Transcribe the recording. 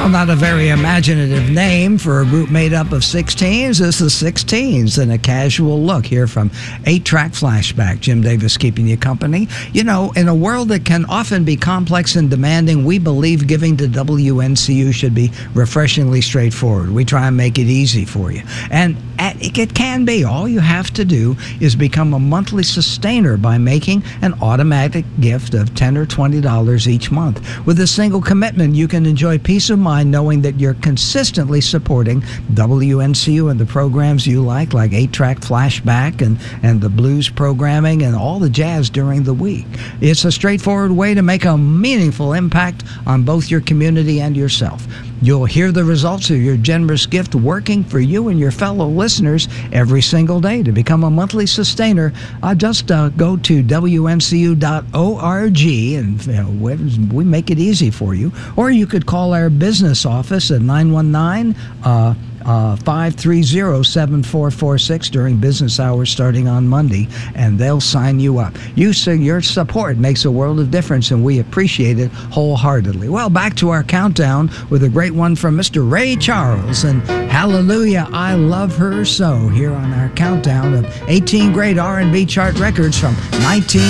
Well, not a very imaginative name for a group made up of 16s. This is 16s and a casual look here from 8-Track Flashback. Jim Davis keeping you company. You know, in a world that can often be complex and demanding, we believe giving to WNCU should be refreshingly straightforward. We try and make it easy for you. And it can be. All you have to do is become a monthly sustainer by making an automatic gift of $10 or $20 each month. With a single commitment, you can enjoy peace of mind knowing that you're consistently supporting WNCU and the programs you like 8-Track Flashback and the blues programming and all the jazz during the week. It's a straightforward way to make a meaningful impact on both your community and yourself. You'll hear the results of your generous gift working for you and your fellow listeners every single day. To become a monthly sustainer, just go to WNCU.org and we make it easy for you. Or you could call our business office at 919-530-7446 during business hours starting on Monday, and they'll sign you up. Your support makes a world of difference, and we appreciate it wholeheartedly. Well, back to our countdown with a great one from Mr. Ray Charles and Hallelujah, I Love Her So, here on our countdown of 18 great R&B chart records from